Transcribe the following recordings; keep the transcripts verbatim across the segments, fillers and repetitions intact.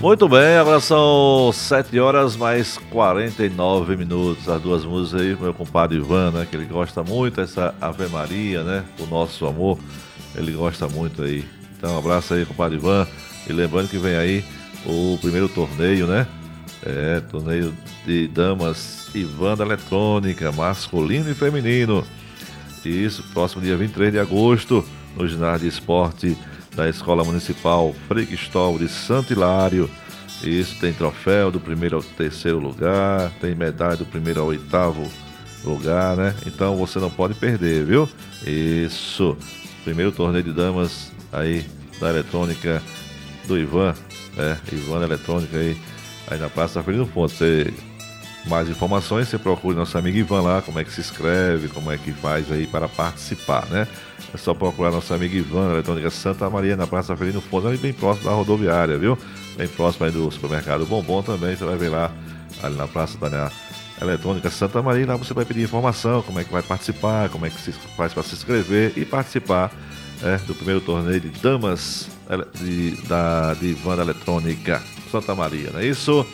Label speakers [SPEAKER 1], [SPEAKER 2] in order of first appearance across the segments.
[SPEAKER 1] Muito bem, agora são sete horas mais quarenta e nove minutos. As duas músicas aí, meu compadre Ivan, né? Que ele gosta muito dessa Ave Maria, né? O nosso amor, ele gosta muito aí. Então, um abraço aí, compadre Ivan. E lembrando que vem aí o primeiro torneio, né? É, torneio de damas Ivan da Eletrônica, masculino e feminino. Isso, próximo dia vinte e três de agosto, no ginásio de esporte da Escola Municipal Frei Cristóvão de Santo Hilário. Isso, tem troféu do primeiro ao terceiro lugar, tem medalha do primeiro ao oitavo lugar, né? Então você não pode perder, viu? Isso, primeiro torneio de damas aí da eletrônica do Ivan, né? Ivan da Eletrônica aí, aí na Praça Avelino Fonte. Você, mais informações, você procura nosso amigo Ivan lá, como é que se inscreve, como é que faz aí para participar, né? É só procurar nosso amigo Ivan, da Eletrônica Santa Maria, na Praça Avelino Fonte, ali bem próximo da rodoviária, viu? Bem próximo aí do supermercado Bombom também, você vai ver lá, ali na Praça da Eletrônica Santa Maria, lá você vai pedir informação, como é que vai participar, como é que se faz para se inscrever e participar é, do primeiro torneio de damas de, da, de Ivan da Eletrônica Santa Maria, não é isso?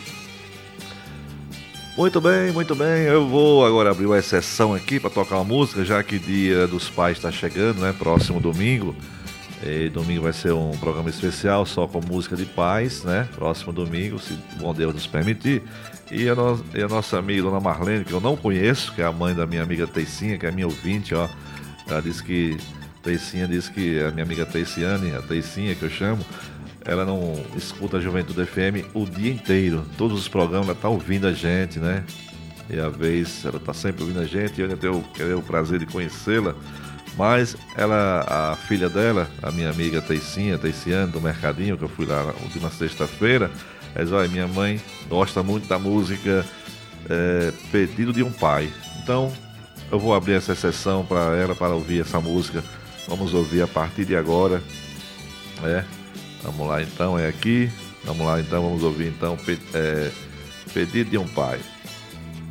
[SPEAKER 1] Muito bem, muito bem. Eu vou agora abrir uma exceção aqui para tocar uma música, já que Dia dos Pais está chegando, né? Próximo domingo. E domingo vai ser um programa especial só com música de paz, né? Próximo domingo, se bom Deus nos permitir. E a, no, e a nossa amiga Dona Marlene, que eu não conheço, que é a mãe da minha amiga Teicinha, que é minha ouvinte, ó. Ela disse que, Teicinha disse que a minha amiga Teiciane, a Teicinha que eu chamo, ela não escuta a Juventude F M o dia inteiro. Todos os programas ela está ouvindo a gente, né? E a vez ela está sempre ouvindo a gente e eu ainda tenho, tenho o prazer de conhecê-la. Mas ela, a filha dela, a minha amiga Teicinha, Teiciane, do Mercadinho, que eu fui lá na última sexta-feira, ela diz, olha, minha mãe gosta muito da música é, Pedido de um Pai. Então, eu vou abrir essa sessão para ela, para ouvir essa música. Vamos ouvir a partir de agora, né? Vamos lá então, é aqui. Vamos lá então, vamos ouvir então é, Pedido de um Pai.